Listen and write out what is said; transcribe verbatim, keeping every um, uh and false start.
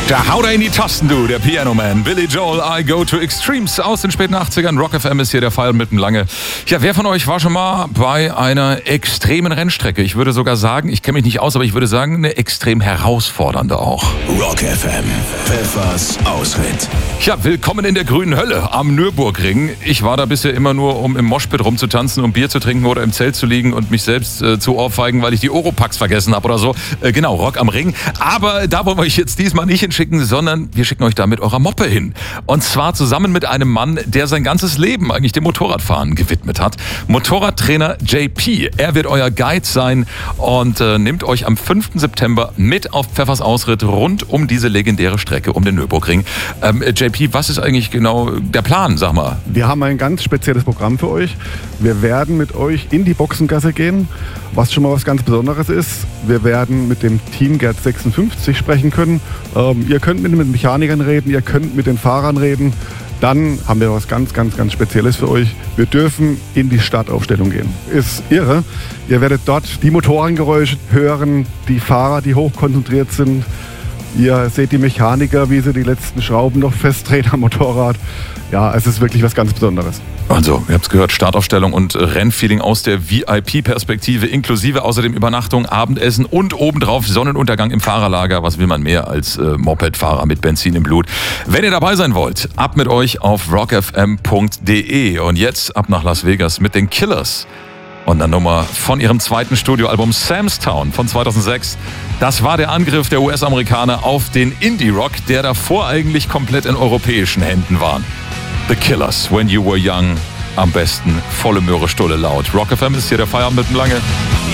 Da haut er in die Tasten, du, der Piano Man. Billy Joel, I Go to Extremes aus den späten achtzigern. Rock F M ist hier der Fall mit dem Lange. Ja, wer von euch war schon mal bei einer extremen Rennstrecke? Ich würde sogar sagen, ich kenne mich nicht aus, aber ich würde sagen, eine extrem herausfordernde auch. Rock F M, Pfeffers Ausritt. Ja, willkommen in der grünen Hölle am Nürburgring. Ich war da bisher immer nur, um im Moshpit rumzutanzen, um Bier zu trinken oder im Zelt zu liegen und mich selbst äh, zu ohrfeigen, weil ich die Oropax vergessen habe oder so. Äh, genau, Rock am Ring. Aber da wollen wir euch jetzt diesmal nicht hinschicken, sondern wir schicken euch da mit eurer Moppe hin. Und zwar zusammen mit einem Mann, der sein ganzes Leben eigentlich dem Motorradfahren gewidmet hat. Motorradtrainer J P. Er wird euer Guide sein und äh, nimmt euch am fünften September mit auf Pfeffers Ausritt rund um diese legendäre Strecke um den Nürburgring. Ähm, J P, was ist eigentlich genau der Plan, sag mal? Wir haben ein ganz spezielles Programm für euch. Wir werden mit euch in die Boxengasse gehen, was schon mal was ganz Besonderes ist. Wir werden mit dem Team Gerd sechsundfünfzig sprechen können. Ähm, ihr könnt mit den Mechanikern reden, ihr könnt mit den Fahrern reden. Dann haben wir was ganz, ganz, ganz Spezielles für euch. Wir dürfen in die Startaufstellung gehen. Ist irre. Ihr werdet dort die Motorengeräusche hören, die Fahrer, die hochkonzentriert sind. Ihr seht die Mechaniker, wie sie die letzten Schrauben noch festdrehen am Motorrad. Ja, es ist wirklich was ganz Besonderes. Also, ihr habt es gehört, Startaufstellung und Rennfeeling aus der V I P-Perspektive, inklusive außerdem Übernachtung, Abendessen und obendrauf Sonnenuntergang im Fahrerlager. Was will man mehr als äh, Mopedfahrer mit Benzin im Blut? Wenn ihr dabei sein wollt, ab mit euch auf rock f m punkt d e. Und jetzt ab nach Las Vegas mit den Killers. Und eine Nummer von ihrem zweiten Studioalbum Sam's Town von zweitausendsechs. Das war der Angriff der U S-Amerikaner auf den Indie-Rock, der davor eigentlich komplett in europäischen Händen war. The Killers, When You Were Young. Am besten volle Möhre, Stulle laut. Rock F M ist hier der Feierabend mit dem Lange.